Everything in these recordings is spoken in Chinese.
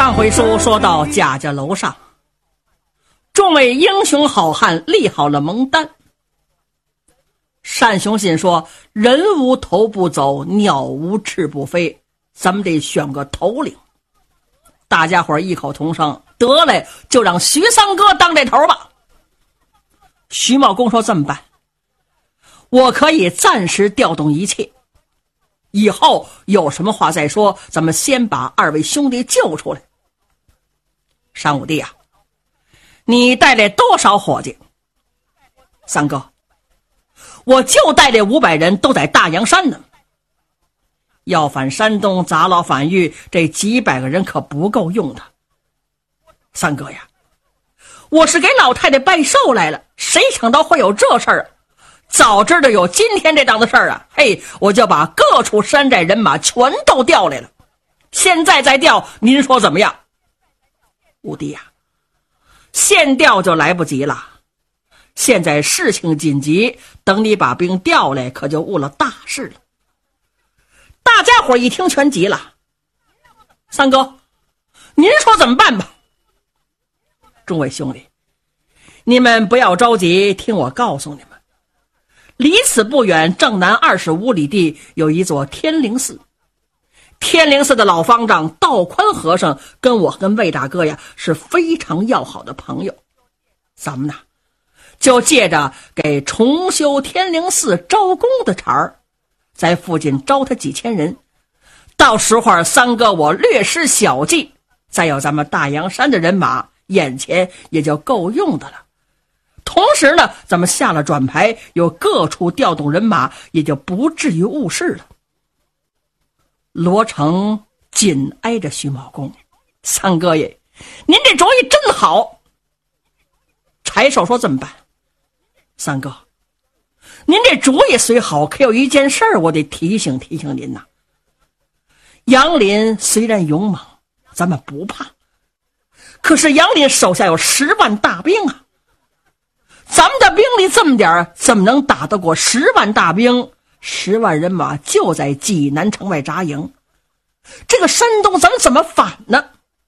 上回书说到贾家楼上，众位英雄好汉立好了盟单。单雄信说，人无头不走，鸟无翅不飞，咱们得选个头领。大家伙异口同声，得嘞，就让徐三哥当这头吧。徐茂公说，这么办，我可以暂时调动一切，以后有什么话再说，咱们先把二位兄弟救出来。单武帝啊，你带来多少伙计？三哥，我就带来500人，都在大阳山呢。要反山东，砸牢反狱，这几百个人可不够用的。三哥呀，我是给老太太拜寿来了，谁想到会有这事儿啊？早知道有今天这档子事儿啊，嘿，我就把各处山寨人马全都调来了。现在再调，您说怎么样？武帝呀，现调就来不及了。现在事情紧急，等你把兵调来，可就误了大事了。大家伙一听全急了。三哥，您说怎么办吧？众位兄弟，你们不要着急，听我告诉你们，离此不远，正南25里地有一座天灵寺。天灵寺的老方丈道宽和尚跟我跟魏大哥呀是非常要好的朋友，咱们呢就借着给重修天灵寺招工的茬儿，在附近招他几千人，到时候三哥我略施小计，再有咱们大阳山的人马，眼前也就够用的了。同时呢，咱们下了转牌，有各处调动人马，也就不至于误事了。罗成紧挨着徐茂公，三哥爷，您这主意真好。柴寿说，这么办？三哥，您这主意虽好，可有一件事我得提醒提醒您呐。杨林虽然勇猛，咱们不怕，可是杨林手下有10万大兵啊，咱们的兵力这么点，怎么能打得过10万大兵？10万人马就在济南城外扎营，这个山东咱们怎么反呢？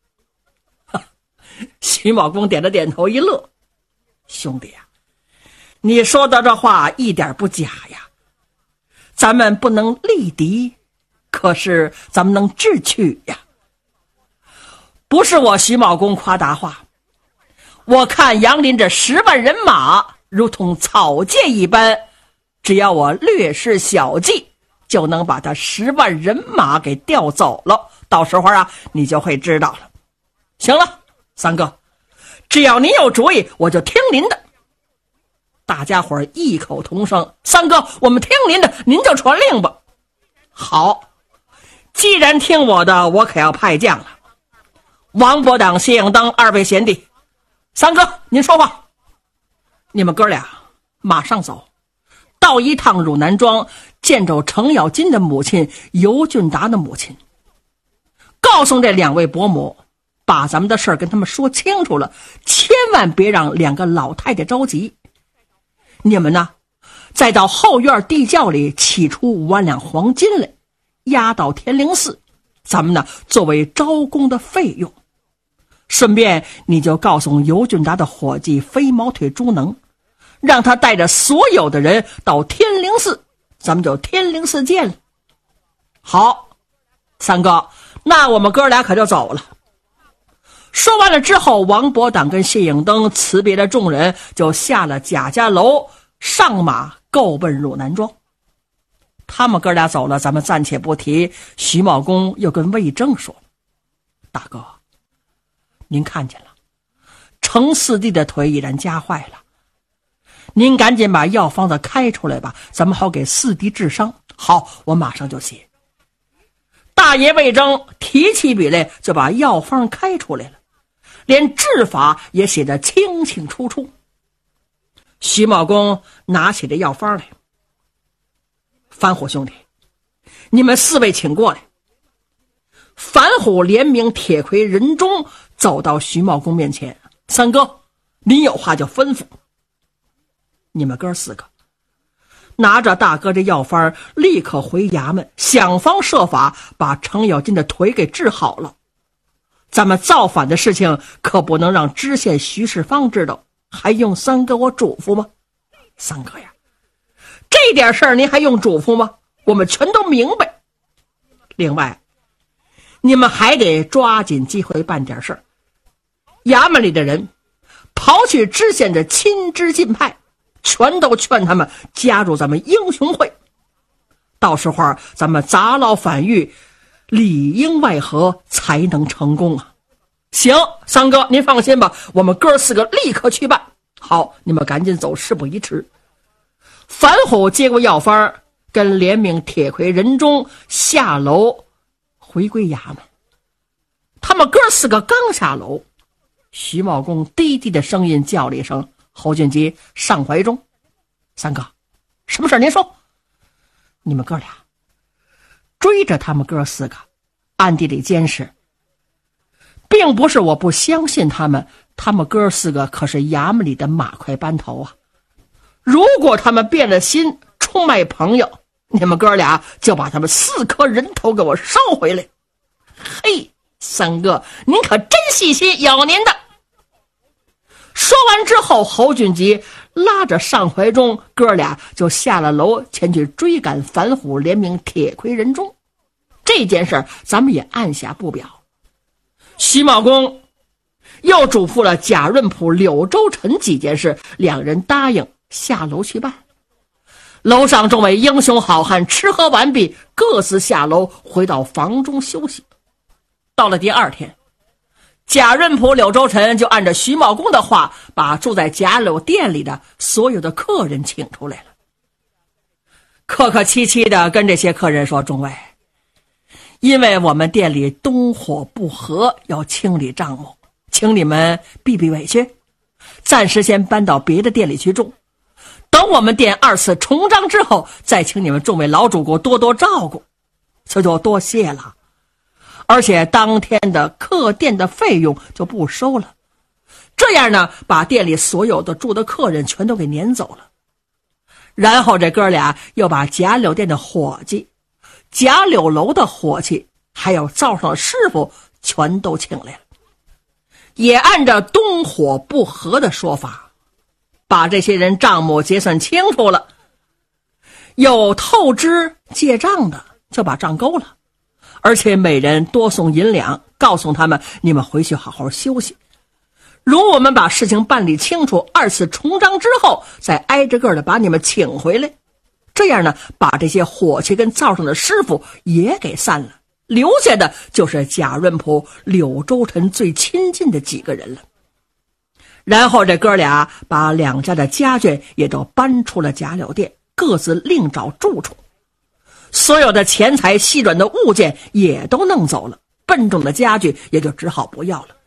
徐茂公点了点头一乐，兄弟啊，你说的这话一点不假呀。咱们不能力敌，可是咱们能智取呀。不是我徐茂公夸大话，我看杨林这10万人马如同草芥一般，只要我略施小计，就能把他10万人马给调走了。到时候啊，你就会知道了。行了，三哥，只要您有主意，我就听您的。大家伙异口同声，三哥，我们听您的，您就传令吧。好，既然听我的，我可要派将了。王伯党、谢应当2位贤弟，三哥您说话。你们哥俩马上走，到一趟汝南庄，见着程咬金的母亲尤俊达的母亲，告诉这2位伯母，把咱们的事儿跟他们说清楚了，千万别让2个老太太着急。你们呢，再到后院地窖里取出5万两黄金来，押到天灵寺，咱们呢作为招工的费用。顺便你就告诉尤俊达的伙计飞毛腿朱能，让他带着所有的人到天灵寺，咱们就天灵寺见了。好，三哥，那我们哥俩可就走了。说完了之后，王伯党跟谢应登辞别了众人，就下了贾家楼，上马够奔汝南庄。他们哥俩走了，咱们暂且不提。徐茂公又跟魏征说，大哥，您看见了，程四弟的腿已然夹坏了，您赶紧把药方子开出来吧，咱们好给四弟治伤。好，我马上就写。大爷魏征提起笔来，就把药方开出来了，连治法也写得清清楚楚。徐茂公拿起这药方来，樊虎兄弟，你们4位请过来。樊虎连名铁魁人中走到徐茂公面前，三哥，您有话就吩咐。你们哥4个拿着大哥这药方，立刻回衙门想方设法把程咬金的腿给治好了。 咱们造反的事情可不能让知县徐世芳知道，还用三哥我嘱咐吗？三哥呀，这点事儿您还用嘱咐吗？我们全都明白。另外，你们还得抓紧机会办点事儿。衙门里的人刨去知县的亲支近派，全都劝他们加入咱们英雄会。到时候咱们砸牢反狱，里应外合，才能成功啊！行，三哥您放心吧，我们哥四个立刻去办。好，你们赶紧走，事不宜迟。樊虎接过药方，跟连命、铁魁、任忠下楼回归衙门。他们哥四个刚下楼，徐茂公低低的声音叫了一声：“侯俊吉、尚怀忠。”三哥，什么事您说。你们哥俩追着他们哥四个，暗地里监视，并不是我不相信他们哥四个可是衙门里的马快班头啊！如果他们变了心，出卖朋友，你们哥俩就把他们4颗人头给我烧回来。嘿，三哥，您可真细心，有您的。说完之后，侯俊吉拉着尚怀忠哥俩就下了楼，前去追赶樊虎、连名、铁魁、任忠。这件事咱们也按下不表。徐茂公又嘱咐了贾润甫、柳州臣几件事，两人答应下楼去办。楼上众位英雄好汉吃喝完毕，各自下楼回到房中休息。到了第二天，贾润甫、柳州臣就按照徐茂公的话，把住在贾柳店里的所有的客人请出来了。客客气气的跟这些客人说：“众位，因为我们店里东火不和，要清理账目，请你们避避委屈，暂时先搬到别的店里去住。等我们店2次重张之后，再请你们众位老主顾多多照顾，这就多谢了。而且当天的客店的费用就不收了。这样呢，把店里所有的住的客人全都给撵走了。然后这哥俩又把贾柳店的伙计、贾柳楼的伙计，还有灶上的师傅全都请来了，也按照东火不和的说法，把这些人账目结算清楚了。有透支借账的就把账勾了，而且每人多送银两，告诉他们你们回去好好休息。如我们把事情办理清楚，2次重张之后，再挨着个的把你们请回来。这样呢，把这些伙计跟灶上的师傅也给散了，留下的就是贾润甫、柳州臣最亲近的几个人了。然后这哥俩把两家的家眷也都搬出了贾柳店，各自另找住处。所有的钱财细软的物件也都弄走了，笨重的家具也就只好不要了。